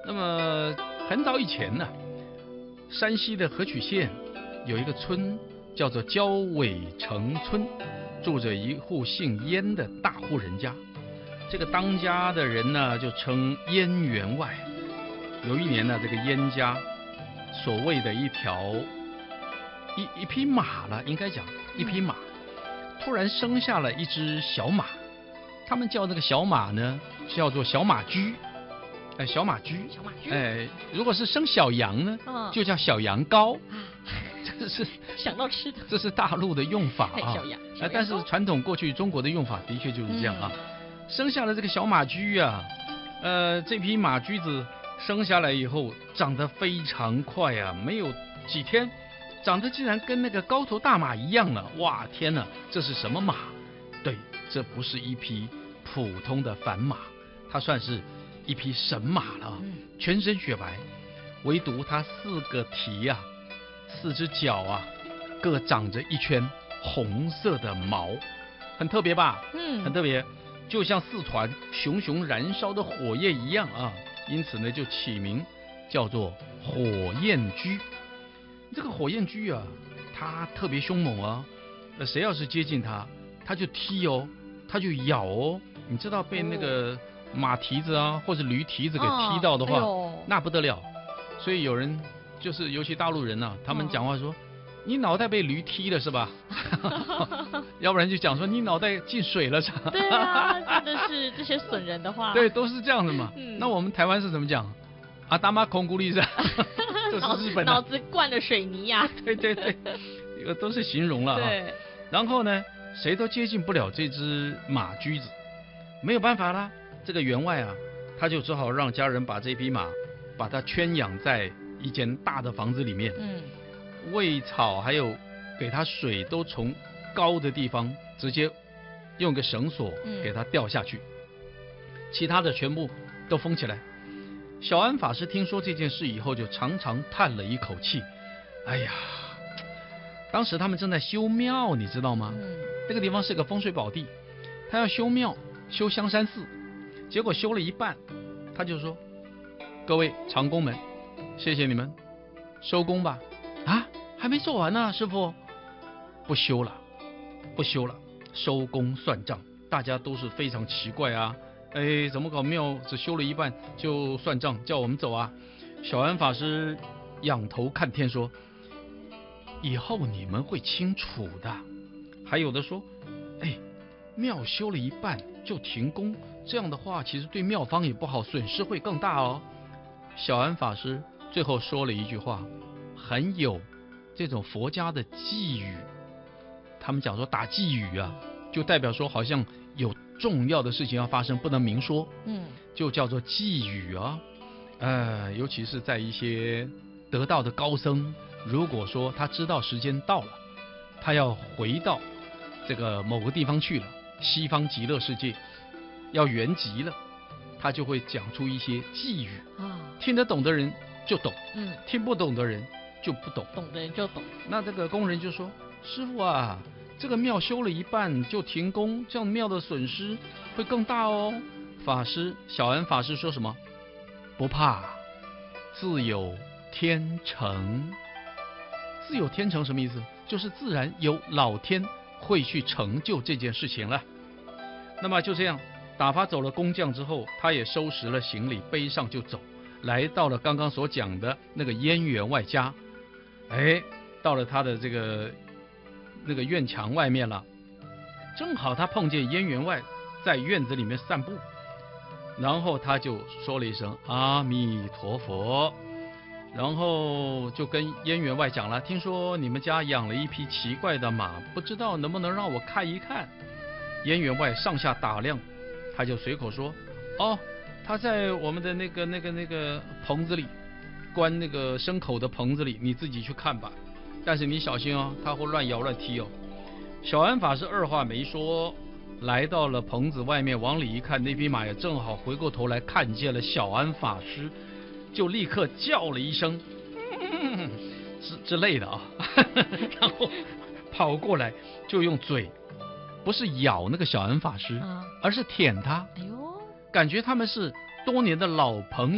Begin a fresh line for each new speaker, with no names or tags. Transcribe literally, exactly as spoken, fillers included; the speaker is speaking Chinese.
那么很早以前呢，山西的河曲县有一个村叫做焦尾城村，住着一户姓燕的大户人家。这个当家的人呢，就称燕员外。有一年呢，这个燕家所谓的一条一一匹马了，应该讲一匹马，突然生下了一只小马，他们叫那个小马呢，叫做小马驹。哎，小马驹，
小马驹，
哎，如果是生小羊呢，
嗯、
就叫小羊羔。
啊，
这是
想到吃的，
这是大陆的用法啊。
小羊，
哎，但是传统过去中国的用法的确就是这样啊。
嗯、
生下了这个小马驹啊，呃，这匹马驹子生下来以后长得非常快啊，没有几天，长得竟然跟那个高头大马一样了。哇，天哪，这是什么马？对，这不是一匹普通的凡马，它算是一匹神马了，全身雪白，唯独它四个蹄啊，四只脚啊，各长着一圈红色的毛，很特别吧？
嗯，
很特别，就像四团熊熊燃烧的火焰一样啊！因此呢，就起名叫做火焰驹。这个火焰驹啊，它特别凶猛啊，呃，谁要是接近它，它就踢哦，它就咬哦。你知道被那个、哦马蹄子啊，或者驴蹄子给踢到的话，
哦哎、
那不得了。所以有人就是，尤其大陆人啊，他们讲话说：“哦、你脑袋被驴踢了是吧？”要不然就讲说你脑袋进水了是吧？
对啊，真的是这些损人的话。
对，都是这样的嘛。
嗯、
那我们台湾是怎么讲？啊，大妈空咕力是吧？这是日本的。
脑子灌了水泥呀、啊。
对对对，这个都是形容了啊。
对。
然后呢，谁都接近不了这只马驹子，没有办法啦。这个员外啊，他就只好让家人把这匹马，把它圈养在一间大的房子里面，
嗯，
喂草还有给它水都从高的地方直接用个绳索给它吊下去，嗯、其他的全部都封起来。小安法师听说这件事以后，就长长叹了一口气，哎呀，当时他们正在修庙，你知道吗？嗯，那个地方是个风水宝地，他要修庙，修香山寺。结果修了一半，他就说：“各位长工们，谢谢你们，收工吧。”啊，还没做完呢，师父。不修了，不修了，收工算账。大家都是非常奇怪啊，哎，怎么搞庙只修了一半就算账，叫我们走啊？小安法师仰头看天说：“以后你们会清楚的。”还有的说：“哎，庙修了一半就停工。”这样的话，其实对庙方也不好，损失会更大哦。小安法师最后说了一句话，很有这种佛家的寄语。他们讲说打寄语啊，就代表说好像有重要的事情要发生，不能明说，嗯，就叫做寄语啊。呃，尤其是在一些得道的高僧，如果说他知道时间到了，他要回到这个某个地方去了，西方极乐世界。要圆寂了，他就会讲出一些寄语啊，听得懂的人就懂，嗯，听不懂的人就不懂，
懂的人就懂。
那这个工人就说：“师父啊，这个庙修了一半就停工，这样庙的损失会更大哦。”法师小安法师说什么？不怕，自有天成。自有天成什么意思？就是自然有老天会去成就这件事情了。那么就这样。打发走了工匠之后，他也收拾了行李，背上就走，来到了刚刚所讲的那个燕员外家。哎，到了他的这个那个院墙外面了，正好他碰见燕员外在院子里面散步，然后他就说了一声阿弥陀佛，然后就跟燕员外讲了，听说你们家养了一匹奇怪的马，不知道能不能让我看一看。燕员外上下打量，他就随口说：“哦，他在我们的那个那个那个棚子里，关那个牲口的棚子里，你自己去看吧。但是你小心哦，他会乱摇乱踢哦。”小安法师二话没说，来到了棚子外面，往里一看，那匹马也正好回过头来看见了小安法师，就立刻叫了一声、嗯、之之类的啊，然后跑过来就用嘴。不是咬那个小安法师，而是舔他，哎呦，感觉他们是多年的老朋友。